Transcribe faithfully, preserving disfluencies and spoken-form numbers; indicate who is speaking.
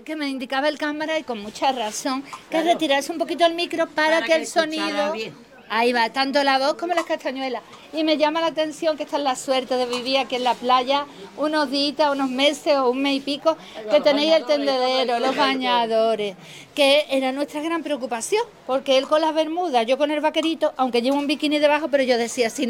Speaker 1: que me indicaba el cámara, y con mucha razón, que claro, retirarse un poquito el micro para, para que, que el sonido... Bien. Ahí va, tanto la voz como las castañuelas. Y me llama la atención que esta es la suerte de vivir aquí en la playa unos días, unos meses o un mes y pico, que tenéis el tendedero, los bañadores, que era nuestra gran preocupación, porque él con las bermudas, yo con el vaquerito, aunque llevo un bikini debajo, pero yo decía, si no